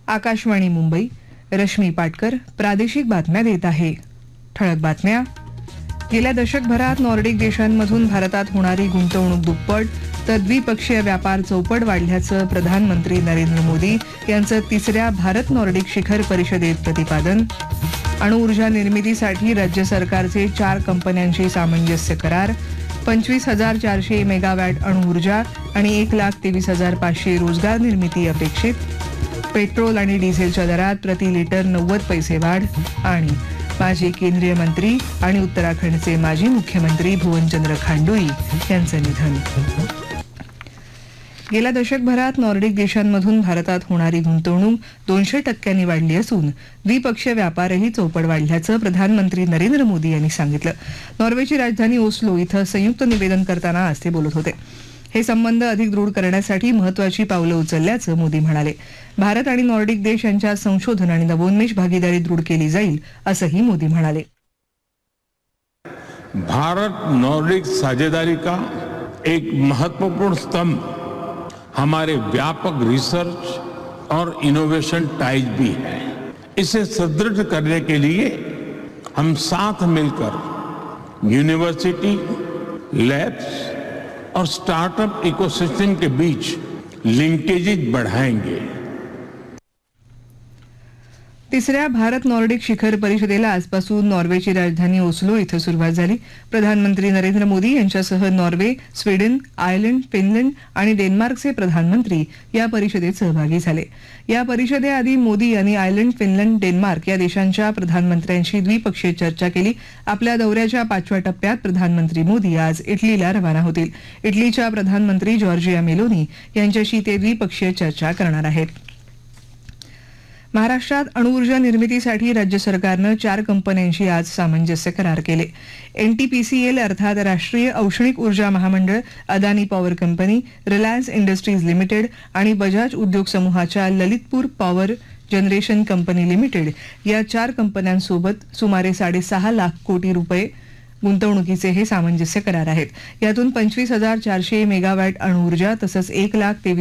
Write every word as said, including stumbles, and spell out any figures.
आकाशवाणी मुंबई. रश्मी पाटकर प्रादेशिक बातम्या देत आहे. ठळक बातम्या. गेल्या दशकभरात नॉर्डिक देशांमधून भारतात होणारी गुंतवणूक दुप्पट तर द्विपक्षीय व्यापार चौपट वाढल्याचं प्रधानमंत्री नरेंद्र मोदी यांचं तिसऱ्या भारत नॉर्डिक शिखर परिषदेत प्रतिपादन. अणुऊर्जा निर्मितीसाठी राज्य सरकारचे चार कंपन्यांशी सामंजस्य करार. पंचवीस हजार चारशे मेगावॅट अणुऊर्जा आणि एक लाख तेवीस हजार पाचशे रोजगार निर्मिती अपेक्षित. पेट्रोल आणि डिझेलच्या दरात प्रति लिटर नव्वद पैसे वाढ. आणि माजी केंद्रीय मंत्री आणि उत्तराखंडचे माजी मुख्यमंत्री भुवनचंद्र खांडुई यांचं निधन. गेल्या दशकभरात नॉर्डिक देशांमधून भारतात होणारी गुंतवणूक दोनशे टक्क्यांनी वाढली असून द्विपक्षीय व्यापारही चौपट वाढल्याचं प्रधानमंत्री नरेंद्र मोदी यांनी सांगितलं. नॉर्वेची राजधानी ओस्लो इथं संयुक्त निवेदन करताना आज ते बोलत होते. हे संबंध अधिक दृढ करण्यासाठी महत्वाची पावलं उचलल्याचं मोदी म्हणाले. भारत आणि नॉर्डिक देश यांच्यात संशोधन आणि नवोन्मेष भागीदारी दृढ केली जाईल असंही मोदी म्हणाले. भारत नॉर्डिक साझेदारी का एक महत्वपूर्ण स्तंभ हमारे व्यापक रिसर्च और इनोवेशन टाइज भी है. इसे सुदृढ़ करने के लिए हम साथ मिलकर यूनिवर्सिटी, लैब्स और स्टार्टअप इकोसिस्टम के बीच लिंकेजेस बढ़ाएंगे. तिसऱ्या भारत नॉर्डिक शिखर परिषदेला आजपासून नॉर्वेची राजधानी ओस्लो इथं सुरुवात झाली. प्रधानमंत्री नरेंद्र मोदी यांच्यासह नॉर्वे, स्वीडन, आयर्लंड, फिनलंड आणि डेन्मार्कचे प्रधानमंत्री या परिषदेत सहभागी झाले. या परिषदेआधी मोदी यांनी आयर्लंड, फिनलंड, डेन्मार्क या देशांच्या प्रधानमंत्र्यांशी द्विपक्षीय चर्चा केली. आपल्या दौऱ्याच्या पाचव्या टप्प्यात प्रधानमंत्री मोदी आज इटलीला रवाना होतील. इटलीच्या प्रधानमंत्री जॉर्जिया मेलोनी यांच्याशी ते द्विपक्षीय चर्चा करणार आहेत. महाराष्ट्रात अणुऊर्जा निर्मितीसाठी राज्य सरकारनं चार कंपन्यांशी आज सामंजस्य करार केले. एनटीपीसीएल अर्थात राष्ट्रीय औष्णिक ऊर्जा महामंडळ, Adani power company, Reliance industries limited आणि बजाज उद्योग समूहाच्या Lalitpur power generation company limited या चार कंपन्यांसोबत सुमारे साडेसहा लाख कोटी रुपये गुंतवणुकीचे हे सामंजस्य करार आहेत. यातून पंचवीस हजार चारशे मेगावॅट अणुऊर्जा तसंच एक लाख तेवीस